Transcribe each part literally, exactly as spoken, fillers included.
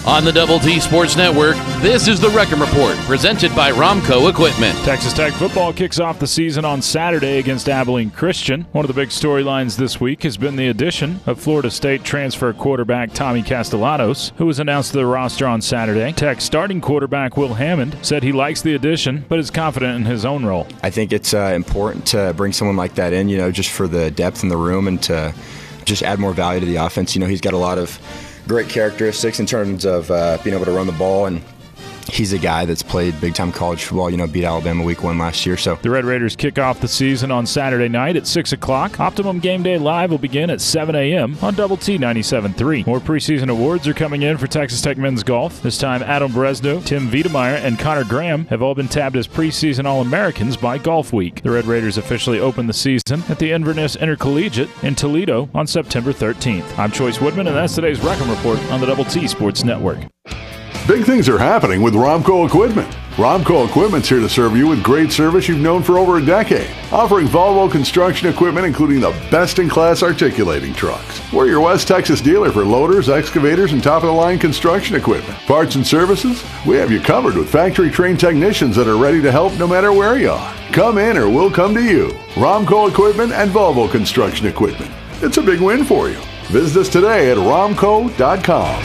On the Double T Sports Network, this is the Wreckham Report, presented by Romco Equipment. Texas Tech football kicks off the season on Saturday against Abilene Christian. One of the big storylines this week has been the addition of Florida State transfer quarterback Tommy Castellanos, who was announced to the roster on Saturday. Tech starting quarterback Will Hammond said he likes the addition, but is confident in his own role. I think it's uh, important to bring someone like that in, you know, just for the depth in the room and to just add more value to the offense. You know, he's got a lot of great characteristics in terms of uh, being able to run the ball, and he's a guy that's played big-time college football, you know, beat Alabama week one last year. So the Red Raiders kick off the season on Saturday night at six o'clock. Optimum Game Day Live will begin at seven a.m. on Double T ninety-seven point three. More preseason awards are coming in for Texas Tech men's golf. This time, Adam Bresneau, Tim Wiedemeyer, and Connor Graham have all been tabbed as preseason All-Americans by Golf Week. The Red Raiders officially open the season at the Inverness Intercollegiate in Toledo on September thirteenth. I'm Choice Woodman, and that's today's Wreckham Report on the Double T Sports Network. Big things are happening with Romco Equipment. Romco Equipment's here to serve you with great service you've known for over a decade, offering Volvo construction equipment including the best-in-class articulating trucks. We're your West Texas dealer for loaders, excavators, and top-of-the-line construction equipment. Parts and services? We have you covered with factory-trained technicians that are ready to help no matter where you are. Come in or we'll come to you. Romco Equipment and Volvo construction equipment. It's a big win for you. Visit us today at romco dot com.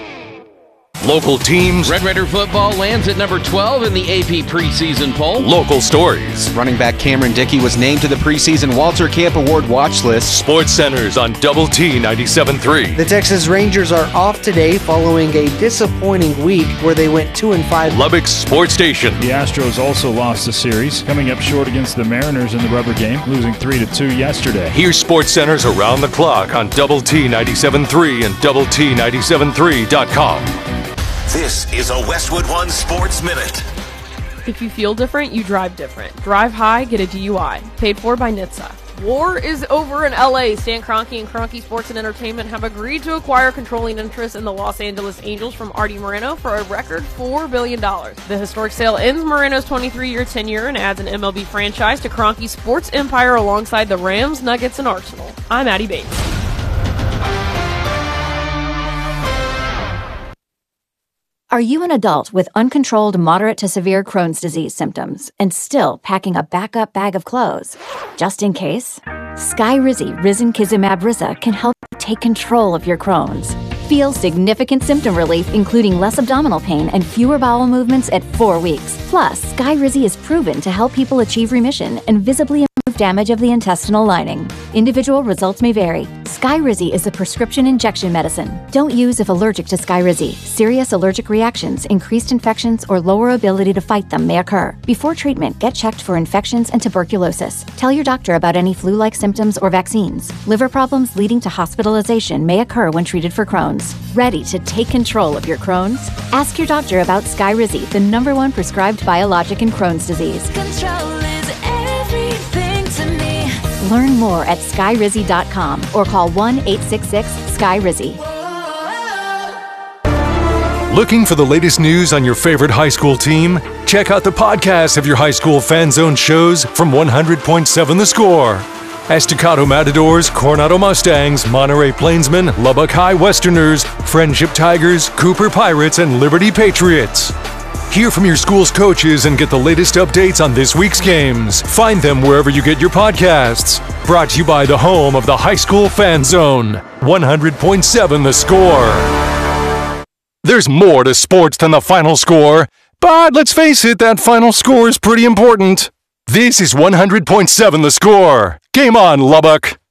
Local teams. Red Raider football lands at number twelve in the A P preseason poll. Local stories. Running back Cameron Dickey was named to the preseason Walter Camp Award watch list. Sports Centers on Double T ninety-seven point three. The Texas Rangers are off today following a disappointing week where they went two and five. Lubbock Sports Station. The Astros also lost a series, coming up short against the Mariners in the rubber game, losing three to two yesterday. Here's Sports Centers around the clock on Double T ninety-seven point three and Double T ninety-seven point three dot com. This is a Westwood One Sports Minute. If you feel different, you drive different. Drive high, get a D U I. Paid for by N H T S A. War is over in L A. Stan Kroenke and Kroenke Sports and Entertainment have agreed to acquire controlling interest in the Los Angeles Angels from Artie Moreno for a record four billion dollars. The historic sale ends Moreno's twenty-three-year tenure and adds an M L B franchise to Kroenke's sports empire alongside the Rams, Nuggets, and Arsenal. I'm Addie Bates. Are you an adult with uncontrolled moderate to severe Crohn's disease symptoms and still packing a backup bag of clothes? Just in case? Skyrizi Risankizumab Riza can help take control of your Crohn's. Feel significant symptom relief, including less abdominal pain and fewer bowel movements at four weeks. Plus, Skyrizi is proven to help people achieve remission and visibly improve damage of the intestinal lining. Individual results may vary. Skyrizi is a prescription injection medicine. Don't use if allergic to Skyrizi. Serious allergic reactions, increased infections, or lower ability to fight them may occur. Before treatment, get checked for infections and tuberculosis. Tell your doctor about any flu-like symptoms or vaccines. Liver problems leading to hospitalization may occur when treated for Crohn's. Ready to take control of your Crohn's? Ask your doctor about Skyrizi, the number one prescribed biologic in Crohn's disease. Control is everything to me. Learn more at skyrizi dot com or call one eight six six sky rizi. Looking for the latest news on your favorite high school team? Check out the podcast of your high school fan zone shows from one hundred point seven The Score. Estacado Matadors, Coronado Mustangs, Monterey Plainsmen, Lubbock High Westerners, Friendship Tigers, Cooper Pirates, and Liberty Patriots. Hear from your school's coaches and get the latest updates on this week's games. Find them wherever you get your podcasts. Brought to you by the home of the High School Fan Zone, one hundred point seven The Score. There's more to sports than the final score, but let's face it, that final score is pretty important. This is one hundred point seven The Score. Game on, Lubbock.